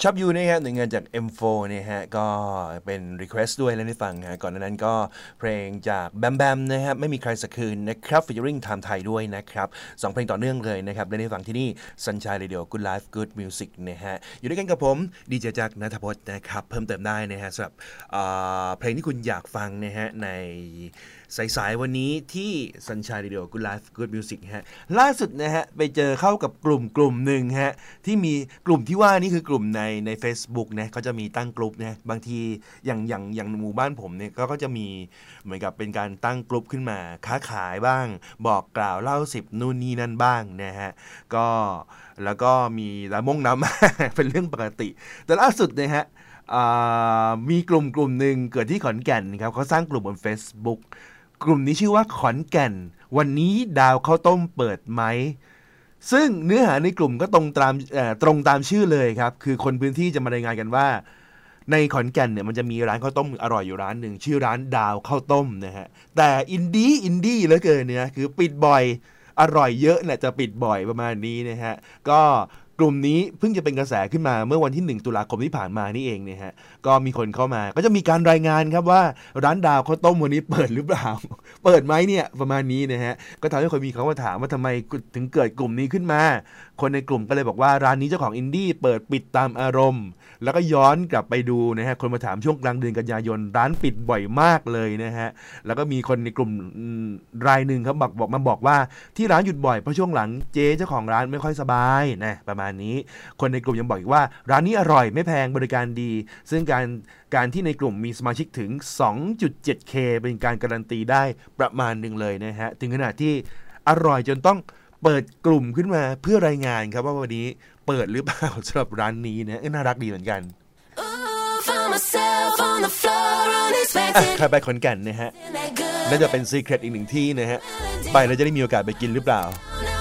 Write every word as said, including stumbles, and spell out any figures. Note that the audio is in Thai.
ชอบยูนะครับหน่วยงานจาก เอ็ม โฟร์ เนี่ยฮะก็เป็น request ด้วยแล้วได้ฟังฮะก่อนหน้านั้นก็เพลงจากแบมแบมนะครับไม่มีใครสักคืนนะครับ featuring ไทม์ไทยด้วยนะครับสองเพลงต่อเนื่องเลยนะครับได้ฟังที่นี่ Sunshine Radio Good Life Good Music นะฮะอยู่ด้วยกันกับผมดีเจจักรณัฐพจน์นะครับเพิ่มเติมได้นะฮะสำหรับเพลงที่คุณอยากฟังนะฮะในสายๆวันนี้ที่ Sunshine Radio Good Life Good Music ฮะล่าสุดนะฮะไปเจอเข้ากับกลุ่มกลุ่มหนึ่งฮะที่มีกลุ่มที่ว่านี่คือกลุ่มในใน Facebook นะเขาจะมีตั้งกลุ่มนะบางทีอย่างอย่างอย่างหมู่บ้านผมเนี่ยก็จะมีเหมือนกับเป็นการตั้งกลุ่มขึ้นมาค้าขายบ้างบอกกล่าวเล่าสิบนู่นนี่นั่นบ้างนะฮะก็แล้วก็มีละมงน้ำ เป็นเรื่องปกติแต่ล่าสุดนะฮะมีกลุ่มกลุ่มหนึ่งเกิดที่ขอนแก่นครับเขาสร้างกลุ่มบน Facebook กลุ่มนี้ชื่อว่าขอนแก่นวันนี้ดาวข้าวต้มเปิดไหมซึ่งเนื้อหาในกลุ่มก็ตรงตามตรงตามชื่อเลยครับคือคนพื้นที่จะมารายงานกันว่าในขอนแก่นเนี่ยมันจะมีร้านข้าวต้มอร่อยอยู่ร้านหนึ่งชื่อร้านดาวข้าวต้มนะฮะแต่อินดี้อินดี้เหลือเกินเนี่ยคือปิดบ่อยอร่อยเยอะแหละจะปิดบ่อยประมาณนี้นะฮะก็กลุ่มนี้เพิ่งจะเป็นกระแสขึ้นมาเมื่อวันที่หนึ่งตุลาคมที่ผ่านมานี่เองเนี่ยฮะก็มีคนเข้ามาก็จะมีการรายงานครับว่าร้านดาวข้าวต้มวันนี้เปิดหรือเปล่า เปิดไหมเนี่ยประมาณนี้นะฮะก็ทำให้คนมีเขามาถามว่าทำไมถึงเกิดกลุ่มนี้ขึ้นมาคนในกลุ่มก็เลยบอกว่าร้านนี้เจ้าของอินดี้เปิดปิดตามอารมณ์แล้วก็ย้อนกลับไปดูนะฮะคนมาถามช่วงกลางเดือนกันยายนร้านปิดบ่อยมากเลยนะฮะแล้วก็มีคนในกลุ่มรายหนึ่งเขาบอกบอกมาบอกว่าที่ร้านหยุดบ่อยเพราะช่วงหลังเจ๊เจ้าของร้านไม่ค่อยสบายนะประมาณนี้คนในกลุ่มยังบอกอีกว่าร้านนี้อร่อยไม่แพงบริการดีซึ่งการการที่ในกลุ่มมีสมาชิกถึง สองจุดเจ็ดเค เป็นการการันตีได้ประมาณหนึ่งเลยนะฮะถึงขนาดที่อร่อยจนต้องเปิดกลุ่มขึ้นมาเพื่อรายงานครับว่าวันนี้เปิดหรือเปล่าสำหรับร้านนี้นะน่ารักดีเหมือนกันใครไปขอนแก่นนะฮะน่าจะเป็นซีเคร็ตอีกหนึ่งที่นะฮะไปแล้วจะได้มีโอกาสไปกินหรือเปล่า